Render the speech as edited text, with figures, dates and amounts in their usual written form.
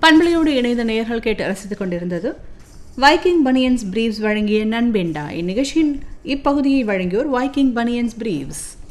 பண்பலையோடு இணைந்த நேயர்கள் கேட்டு ரசித்துக் கொண்டிருந்தது வைக்கிங் பனியன்ஸ் பிரீவ்ஸ் வழங்கிய நண்பேண்டா. இந்நிகழ்ச்சியின் இப்பகுதியை வழங்கியோர் வைக்கிங் பனியன்ஸ் பிரீவ்ஸ்.